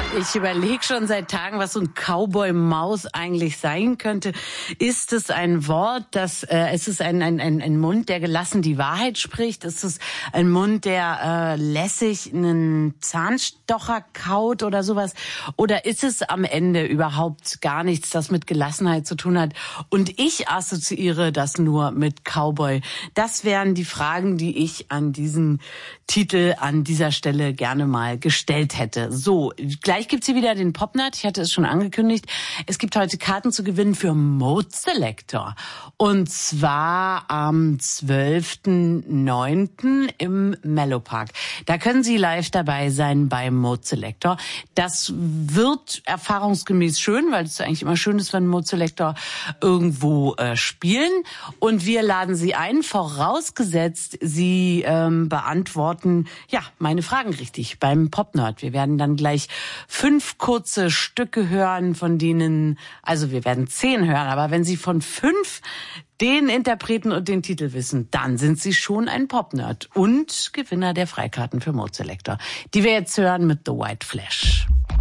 Ich überlege schon seit Tagen, was so ein Cowboy-Maus eigentlich sein könnte. Ist es ein Wort, ist es ein Mund, der gelassen die Wahrheit spricht? Ist es ein Mund, der lässig einen Zahnstocher kaut oder sowas? Oder ist es am Ende überhaupt gar nichts, das mit Gelassenheit zu tun hat? Und ich assoziiere das nur mit Cowboy. Das wären die Fragen, die ich an diesen Titel an dieser Stelle gerne mal gestellt hätte. So, gleich gibt's hier wieder den Popnut. Ich hatte es schon angekündigt. Es gibt heute Karten zu gewinnen für Mode Selector. Und zwar am 12.09. im Mellopark. Da können Sie live dabei sein beim Mode Selector. Das wird erfahrungsgemäß schön, weil es eigentlich immer schön ist, wenn Mode Selector irgendwo spielen. Und wir laden Sie ein, vorausgesetzt, Sie beantworten meine Fragen richtig beim Popnerd. Wir werden dann gleich 5 kurze Stücke hören, von denen, also wir werden 10 hören, aber wenn Sie von 5 den Interpreten und den Titel wissen, dann sind Sie schon ein Popnerd und Gewinner der Freikarten für Mode Selector, die wir jetzt hören mit The White Flash.